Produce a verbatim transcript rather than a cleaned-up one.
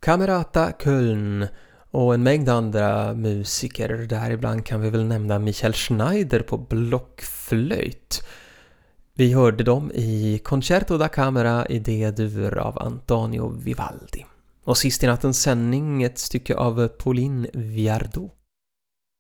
Camerata Köln och en mängd andra musiker. Däribland kan vi väl nämna Michael Schneider på blockflöjt. Vi hörde dem i Concerto da Camera i D-dur av Antonio Vivaldi. Och sist i nattens sändning ett stycke av Pauline Viardot.